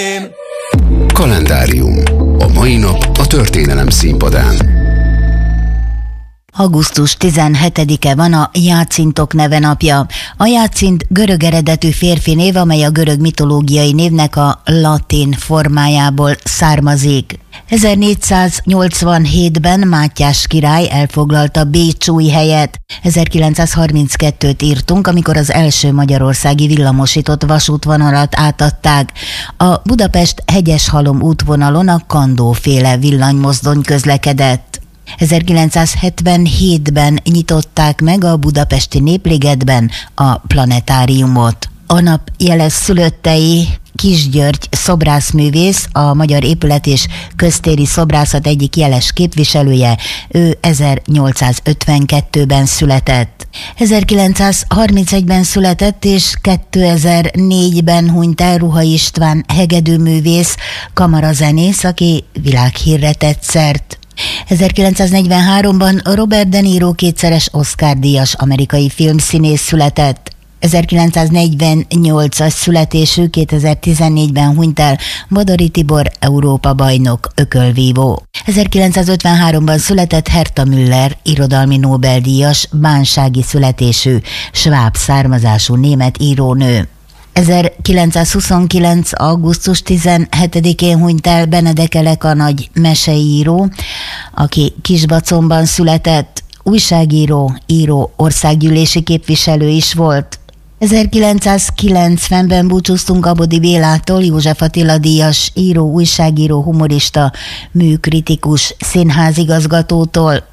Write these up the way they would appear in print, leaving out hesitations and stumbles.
Kalendárium. A mai nap a történelem színpadán. Augusztus 17-e van a Jácintok neve napja. A Jácint görög eredetű férfi név, amely a görög mitológiai névnek a latin formájából származik. 1487-ben Mátyás király elfoglalta Bécsújhelyet. 1932-t írtunk, amikor az első magyarországi villamosított vasútvonalat átadták. A Budapest-Hegyeshalom útvonalon a Kandó-féle villanymozdony közlekedett. 1977-ben nyitották meg a budapesti Népligetben a planetáriumot. A nap jeles szülöttei: Kis György szobrászművész, a magyar épület és köztéri szobrászat egyik jeles képviselője, ő 1852-ben született. 1931-ben született és 2004-ben hunyt el Ruha István hegedűművész, kamarazenész, aki világhírre tett szert. 1943-ban Robert De Niro kétszeres Oscar-díjas amerikai filmszínész született. 1948-as születésű, 2014-ben hunyt el Bodori Tibor Európa-bajnok ökölvívó. 1953-ban született Herta Müller, irodalmi Nobel-díjas, bánsági születésű, sváb származású német írónő. 1929. augusztus 17-én hunyt el Benedek Elek nagy meseíró, aki Kisbaconban született, újságíró, író, országgyűlési képviselő is volt. 1990-ben búcsúztunk Abodi Bélától, József Attila díjas író, újságíró, humorista, műkritikus, színházigazgatótól.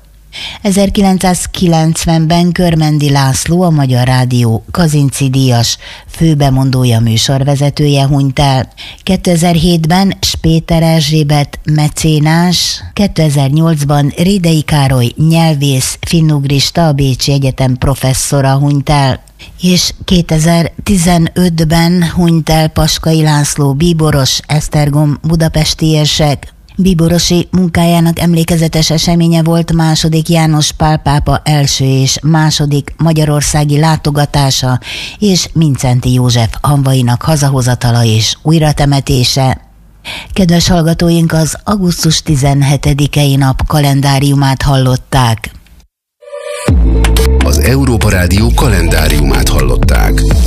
1990-ben Körmendi László, a Magyar Rádió Kazinczy díjas főbemondója, műsorvezetője hunyt el. 2007-ben Spéter Erzsébet mecénás, 2008-ban Rédei Károly nyelvész, finnugrista, a Bécsi Egyetem professzora hunyt el. És 2015-ben hunyt el Paskai László, bíboros, Esztergom budapesti érsek. Bíborosi munkájának emlékezetes eseménye volt II. János Pál pápa első és második magyarországi látogatása és Mindszenty József hamvainak hazahozatala és újratemetése. Kedves hallgatóink, az augusztus 17-i nap kalendáriumát hallották. Az Európa Rádió kalendáriumát hallották.